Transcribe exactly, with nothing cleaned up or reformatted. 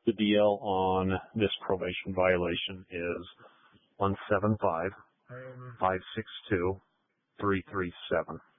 The D L on this probation violation is one seven five, five six two, three three seven.